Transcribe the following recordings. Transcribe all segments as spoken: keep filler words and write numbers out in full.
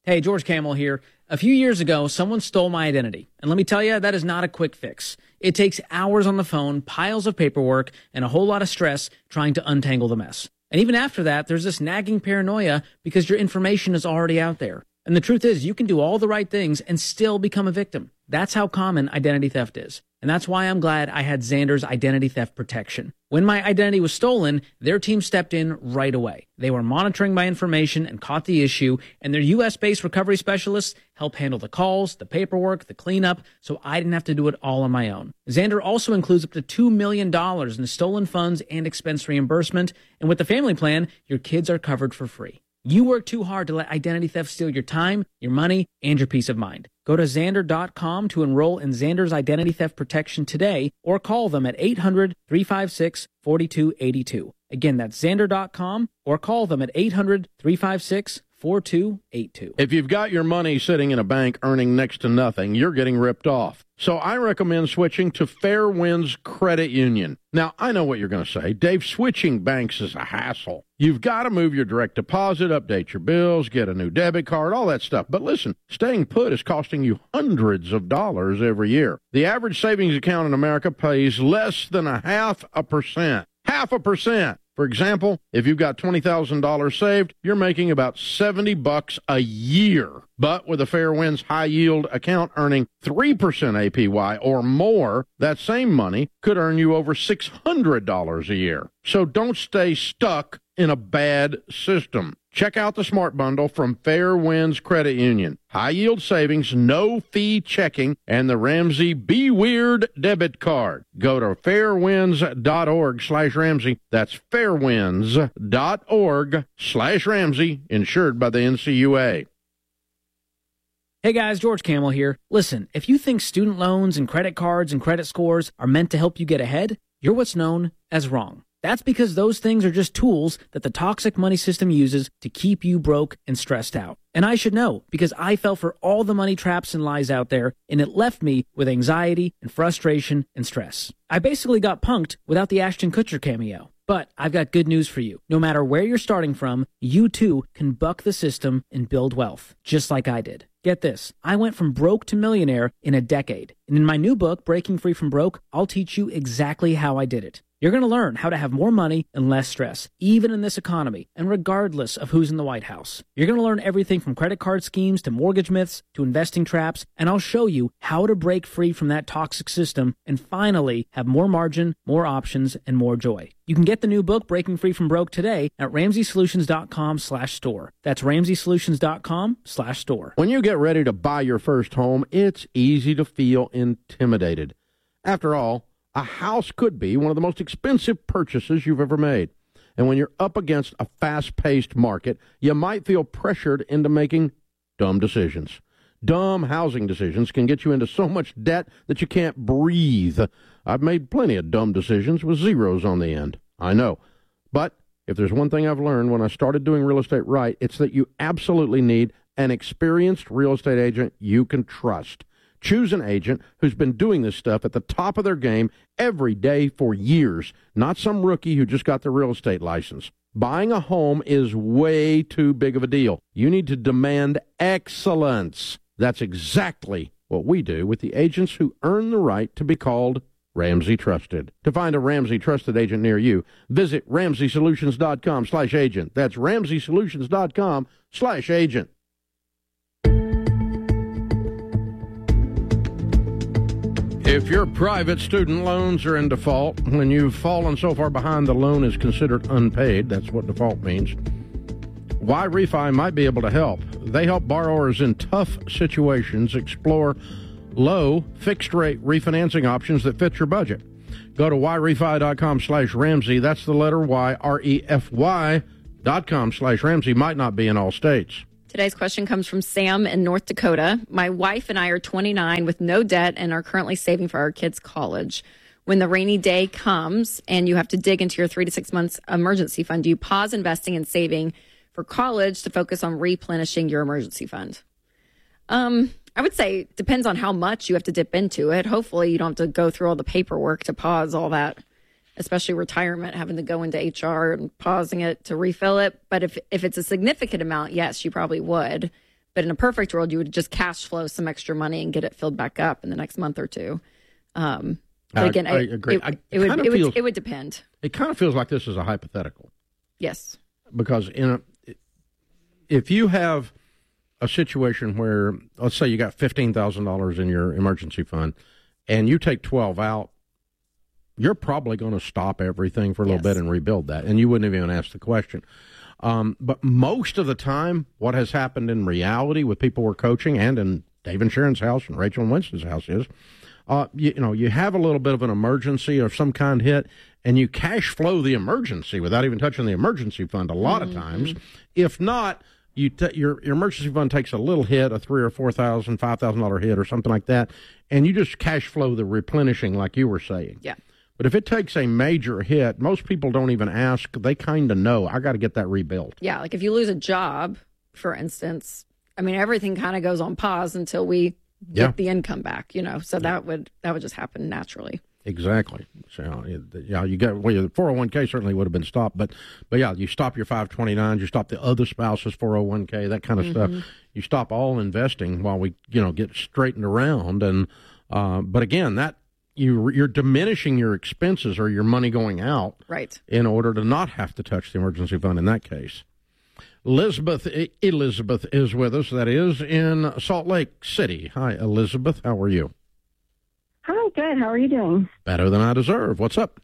Hey, George Camel here. A few years ago, someone stole my identity. And let me tell you, that is not a quick fix. It takes hours on the phone, piles of paperwork, and a whole lot of stress trying to untangle the mess. And even after that, there's this nagging paranoia because your information is already out there. And the truth is, you can do all the right things and still become a victim. That's how common identity theft is. And that's why I'm glad I had Xander's identity theft protection. When my identity was stolen, their team stepped in right away. They were monitoring my information and caught the issue, and their U S-based recovery specialists help handle the calls, the paperwork, the cleanup, so I didn't have to do it all on my own. Xander also includes up to two million dollars in stolen funds and expense reimbursement, and with the family plan, your kids are covered for free. You work too hard to let identity theft steal your time, your money, and your peace of mind. Go to Xander dot com to enroll in Xander's identity theft protection today, or call them at eight hundred, three five six, four two eight two. Again, that's Xander dot com, or call them at eight hundred, three five six, four two eight two. If you've got your money sitting in a bank earning next to nothing, you're getting ripped off. So I recommend switching to Fairwinds Credit Union. Now, I know what you're going to say. Dave, switching banks is a hassle. You've got to move your direct deposit, update your bills, get a new debit card, all that stuff. But listen, staying put is costing you hundreds of dollars every year. The average savings account in America pays less than a half a percent. Half a percent. For example, if you've got twenty thousand dollars saved, you're making about seventy bucks a year. But with a Fairwinds high-yield account earning three percent A P Y or more, that same money could earn you over six hundred dollars a year. So don't stay stuck in a bad system. Check out the Smart Bundle from Fairwinds Credit Union. High-yield savings, no-fee checking, and the Ramsey Be Weird debit card. Go to fairwinds.org slash Ramsey. That's fairwinds.org slash Ramsey, insured by the N C U A. Hey guys, George Camel here. Listen, if you think student loans and credit cards and credit scores are meant to help you get ahead, you're what's known as wrong. That's because those things are just tools that the toxic money system uses to keep you broke and stressed out. And I should know, because I fell for all the money traps and lies out there, and it left me with anxiety and frustration and stress. I basically got punked without the Ashton Kutcher cameo. But I've got good news for you. No matter where you're starting from, you too can buck the system and build wealth, just like I did. Get this, I went from broke to millionaire in a decade. And in my new book, Breaking Free from Broke, I'll teach you exactly how I did it. You're going to learn how to have more money and less stress, even in this economy, and regardless of who's in the White House. You're going to learn everything from credit card schemes to mortgage myths to investing traps, and I'll show you how to break free from that toxic system and finally have more margin, more options, and more joy. You can get the new book, Breaking Free from Broke, today at ramsey solutions dot com slash store. That's ramsey solutions dot com slash store. When you get ready to buy your first home, it's easy to feel intimidated. After all, a house could be one of the most expensive purchases you've ever made. And when you're up against a fast-paced market, you might feel pressured into making dumb decisions. Dumb housing decisions can get you into so much debt that you can't breathe. I've made plenty of dumb decisions with zeros on the end. I know. But if there's one thing I've learned when I started doing real estate right, it's that you absolutely need an experienced real estate agent you can trust. Choose an agent who's been doing this stuff at the top of their game every day for years, not some rookie who just got their real estate license. Buying a home is way too big of a deal. You need to demand excellence. That's exactly what we do with the agents who earn the right to be called Ramsey Trusted. To find a Ramsey Trusted agent near you, visit ramsey solutions dot com slash agent. That's ramsey solutions dot com slash agent. If your private student loans are in default, when you've fallen so far behind the loan is considered unpaid, that's what default means, YRefi might be able to help. They help borrowers in tough situations explore low, fixed-rate refinancing options that fit your budget. Go to yrefy dot com slash Ramsey. That's the letter Y, R E F Y dot com slash Ramsey. Might not be in all states. Today's question comes from Sam in North Dakota. My wife and I are twenty-nine with no debt and are currently saving for our kids' college. When the rainy day comes and you have to dig into your three to six months emergency fund, do you pause investing and saving for college to focus on replenishing your emergency fund? Um, I would say it depends on how much you have to dip into it. Hopefully you don't have to go through all the paperwork to pause all that, especially retirement, having to go into H R and pausing it to refill it. But if, if it's a significant amount, yes, you probably would. But in a perfect world, you would just cash flow some extra money and get it filled back up in the next month or two. Um, but again, I, I it, agree. It, I, it, would, it, feels, would, it would depend. It kind of feels like this is a hypothetical. Yes. Because in a, if you have a situation where, let's say you got fifteen thousand dollars in your emergency fund and you take twelve out, you're probably going to stop everything for a little Yes. bit and rebuild that. And you wouldn't even ask the question. Um, but most of the time, what has happened in reality with people we're coaching and in Dave and Sharon's house and Rachel and Winston's house is, uh, you, you know, you have a little bit of an emergency of some kind hit, and you cash flow the emergency without even touching the emergency fund a lot Mm-hmm. of times. If not, you t- your, your emergency fund takes a little hit, a three or four thousand, five thousand dollar hit or something like that, and you just cash flow the replenishing like you were saying. Yeah. But if it takes a major hit, most people don't even ask. They kind of know, I got to get that rebuilt. Yeah, like if you lose a job, for instance, I mean, everything kind of goes on pause until we get Yeah. the income back, you know. So that would that would just happen naturally. Exactly. So, yeah, you got, well, your four oh one k certainly would have been stopped, but, but yeah, you stop your five twenty-nines, you stop the other spouse's four oh one k, that kind of Mm-hmm. stuff. You stop all investing while we, you know, get straightened around. And, uh, but again, that, you, you're diminishing your expenses or your money going out Right. in order to not have to touch the emergency fund in that case. Elizabeth, Elizabeth is with us, that is, in Salt Lake City. Hi, Elizabeth. How are you? Hi, good. How are you doing? Better than I deserve. What's up?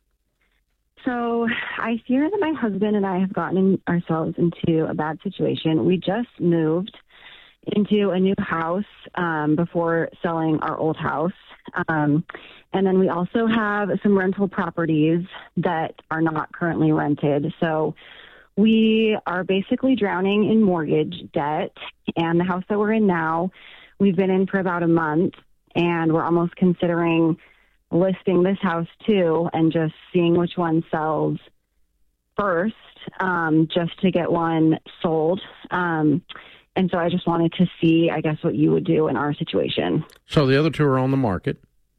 So I fear that my husband and I have gotten ourselves into a bad situation. We just moved into a new house um, before selling our old house. Um, and then we also have some rental properties that are not currently rented. So we are basically drowning in mortgage debt. And the house that we're in now, we've been in for about a month, and we're almost considering listing this house too and just seeing which one sells first, um, just to get one sold. Um, and so I just wanted to see, I guess, what you would do in our situation. So the other two are on the market.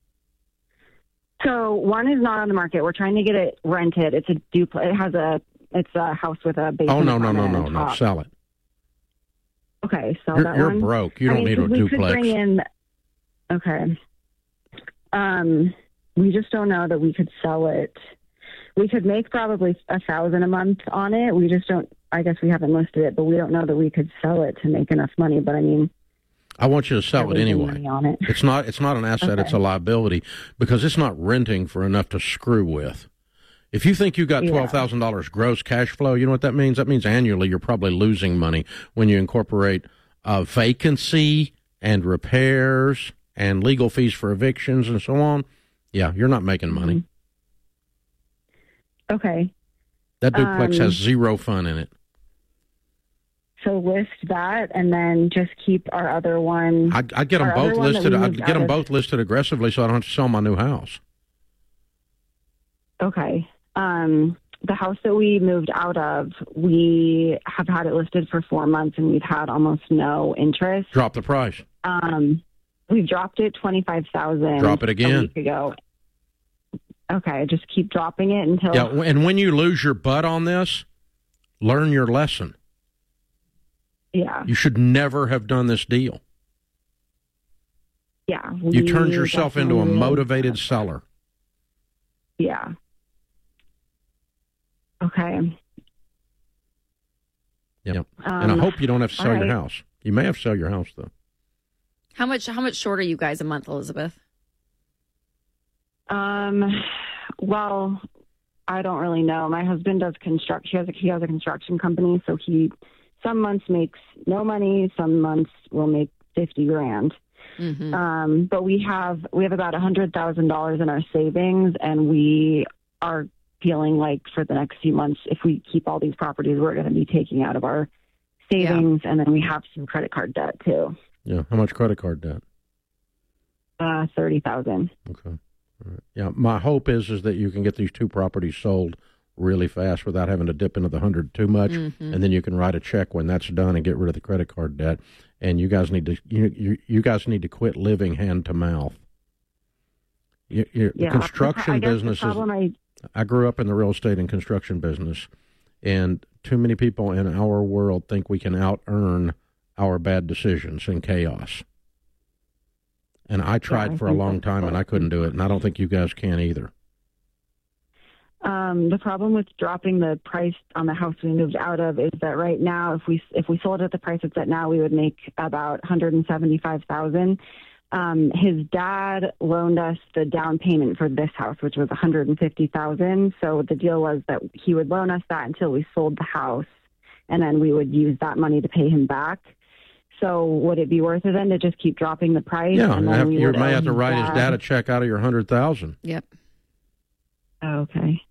So one is not on the market. We're trying to get it rented. It's a duplex. It has a, it's a house with a basement. Oh, no, no, no, apartment no, on no. top. Sell it. Okay, sell You're, that you're one. broke. You I don't mean, need a 'cause we could duplex. bring in, okay. Um, we just don't know that we could sell it. We could make probably a thousand a month on it. We just don't, I guess we haven't listed it, but we don't know that we could sell it to make enough money. But I mean, I want you to sell it losing anyway. money on it. It's not. It's not an asset. Okay. It's a liability because it's not renting for enough to screw with. If you think you got Yeah. twelve thousand dollars gross cash flow, you know what that means? That means annually you're probably losing money when you incorporate uh, vacancy and repairs and legal fees for evictions and so on. Yeah, you're not making money. Okay. That duplex Um, has zero fun in it. So list that and then just keep our other one. I'd, I'd get them Our other both one that listed. we I'd moved get out them of- both listed aggressively so I don't have to sell my new house. Okay. Um, the house that we moved out of, we have had it listed for four months and we've had almost no interest. Drop the price. Um, we've dropped it twenty-five thousand. Drop it again. A week ago. Okay, just keep dropping it until. Yeah, and when you lose your butt on this, learn your lesson. Yeah. You should never have done this deal. Yeah. You we turned yourself into a definitely- motivated seller. Yeah. Okay. Yep. Um, and I hope you don't have to sell all your right. house. You may have to sell your house, though. How much how much short are you guys a month, Elizabeth? Um, well, I don't really know. My husband does construct. He has a, he has a construction company, so he some months makes no money, some months will make fifty grand. Mm-hmm. Um, but we have we have about a hundred thousand dollars in our savings, and we are feeling like for the next few months, if we keep all these properties, we're going to be taking out of our savings, and then we have some credit card debt too. Yeah. How much credit card debt? Uh, thirty thousand. Okay. All right. Yeah. My hope is is that you can get these two properties sold really fast without having to dip into the hundred too much, Mm-hmm. and then you can write a check when that's done and get rid of the credit card debt. And you guys need to you you, you guys need to quit living hand to mouth. You, you, Yeah, the construction I guess business the is. problem I I grew up in the real estate and construction business, and too many people in our world think we can out earn our bad decisions and chaos. And I tried Yeah, I for a think long that's time, and I couldn't do it, and I don't think you guys can either. Um, the problem with dropping the price on the house we moved out of is that right now, if we if we sold it at the price it's at now, we would make about one hundred seventy-five thousand dollars. Um, his dad loaned us the down payment for this house, which was one hundred fifty thousand dollars. So the deal was that he would loan us that until we sold the house, and then we would use that money to pay him back. So would it be worth it then to just keep dropping the price? Yeah, and then have, we you would may owe have to write dad? his dad a check out of your one hundred thousand dollars. Yep. Okay.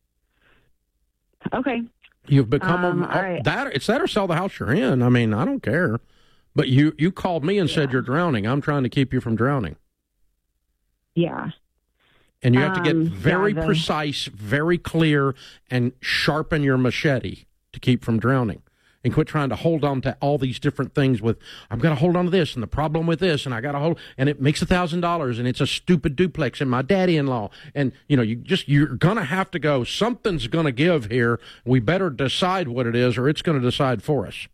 Okay. You've become Um, a, all right. that. It's that or sell the house you're in. I mean, I don't care. But you, you called me and said Yeah. you're drowning. I'm trying to keep you from drowning. Yeah. And you have to get Um, very yeah, the- precise, very clear, and sharpen your machete to keep from drowning. And quit trying to hold on to all these different things with, I've got to hold on to this, and the problem with this, and I got to hold, and it makes a thousand dollars, and it's a stupid duplex, and my daddy-in-law. And, you know, you just, you're going to have to go, something's going to give here. We better decide what it is, or it's going to decide for us.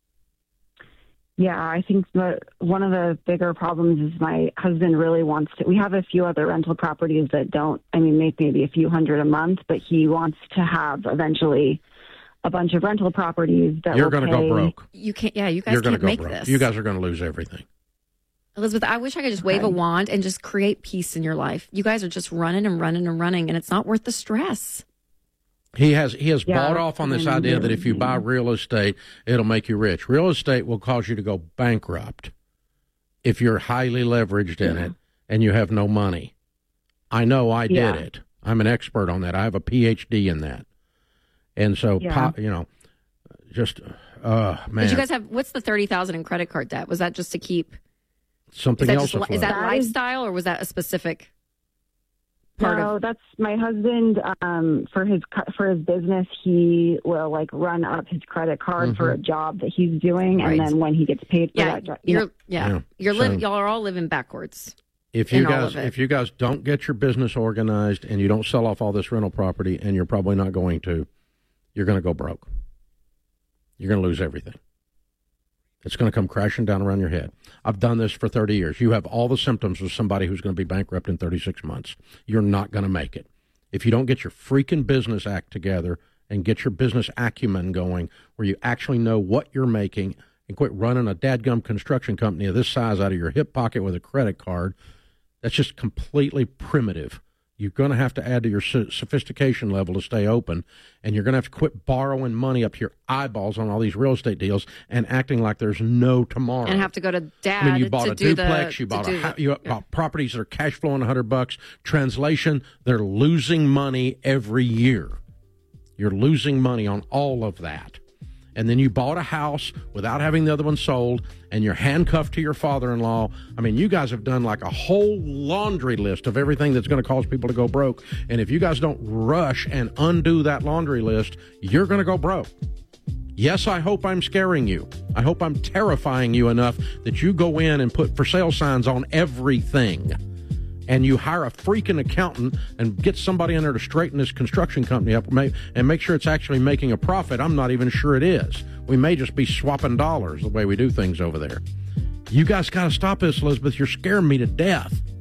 Yeah, I think that one of the bigger problems is my husband really wants to. We have a few other rental properties that don't, I mean, make maybe a few hundred a month, but he wants to have eventually a bunch of rental properties that You're will going to pay- go broke. You can't. Yeah, you guys You're going to can't go make broke. this. You guys are going to lose everything. Elizabeth, I wish I could just wave a Okay. wand and just create peace in your life. You guys are just running and running and running, and it's not worth the stress. He has he has Yeah, bought off on this I mean, idea that if you yeah. buy real estate, it'll make you rich. Real estate will cause you to go bankrupt if you're highly leveraged in it and you have no money. I know I Yeah. did it. I'm an expert on that. I have a P H D in that. And so, Yeah. po- you know, just, uh, man, Did you guys have what's the thirty thousand in credit card debt? Was that just to keep? Is something that else just li- afloat. is that That is- lifestyle or was that a specific part no, of? that's my husband. Um, for his co- for his business, he will like run up his credit card for a job that he's doing, Right. and then when he gets paid for Yeah, that job, you you're know, yeah, Yeah. you're So- living. Y'all are all living backwards. If you in all guys of it. if you guys don't get your business organized and you don't sell off all this rental property, and you're probably not going to, you're going to go broke. You're going to lose everything. It's going to come crashing down around your head. I've done this for thirty years. You have all the symptoms of somebody who's going to be bankrupt in thirty-six months. You're not going to make it. If you don't get your freaking business act together and get your business acumen going where you actually know what you're making and quit running a dadgum construction company of this size out of your hip pocket with a credit card, that's just completely primitive. You're going to have to add to your so- sophistication level to stay open, and you're going to have to quit borrowing money up to your eyeballs on all these real estate deals and acting like there's no tomorrow. And have to go to dad I mean, you bought to a do duplex, the, you bought to a do ha- the- you yeah. bought properties that are cash flowing a hundred bucks. Translation: they're losing money every year. You're losing money on all of that. And then you bought a house without having the other one sold, and you're handcuffed to your father-in-law. I mean, you guys have done like a whole laundry list of everything that's going to cause people to go broke. And if you guys don't rush and undo that laundry list, you're going to go broke. Yes, I hope I'm scaring you. I hope I'm terrifying you enough that you go in and put for sale signs on everything. And you hire a freaking accountant and get somebody in there to straighten this construction company up and make sure it's actually making a profit. I'm not even sure it is. We may just be swapping dollars the way we do things over there. You guys got to stop this, Elizabeth. You're scaring me to death.